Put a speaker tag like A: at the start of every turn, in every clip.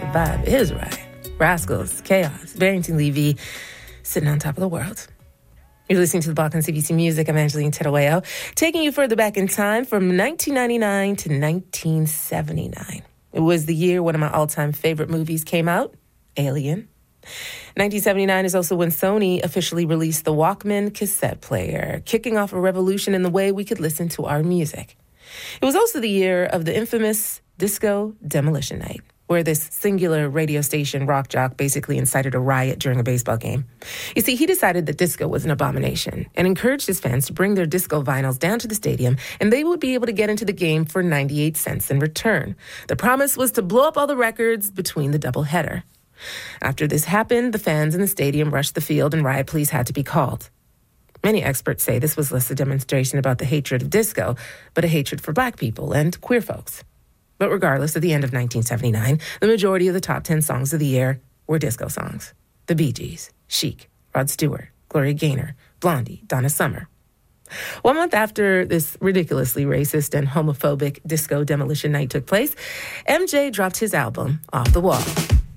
A: vibe is right. Rascals, Chaos, Barrington Levy, sitting on top of the world. You're listening to the Balkan CBC Music. I'm Angeline Tedaweo, taking you further back in time from 1999 to 1979. It was the year one of my all-time favorite movies came out, Alien. 1979 is also when Sony officially released the Walkman cassette player, kicking off a revolution in the way we could listen to our music. It was also the year of the infamous Disco Demolition Night, where this singular radio station rock jock basically incited a riot during a baseball game. You see, he decided that disco was an abomination and encouraged his fans to bring their disco vinyls down to the stadium, and they would be able to get into the game for 98 cents in return. The promise was to blow up all the records between the doubleheader. After this happened, the fans in the stadium rushed the field and riot police had to be called. Many experts say this was less a demonstration about the hatred of disco, but a hatred for black people and queer folks. But regardless, at the end of 1979, the majority of the top 10 songs of the year were disco songs. The Bee Gees, Chic, Rod Stewart, Gloria Gaynor, Blondie, Donna Summer. 1 month after this ridiculously racist and homophobic Disco Demolition Night took place, MJ dropped his album, Off the Wall.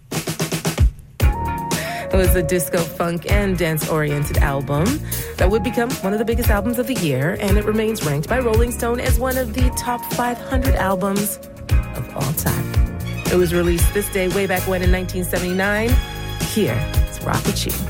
A: It was a disco, funk, and dance-oriented album that would become one of the biggest albums of the year, and it remains ranked by Rolling Stone as one of the top 500 albums of all time. It was released this day way back when in 1979. Here, it's Rock With You.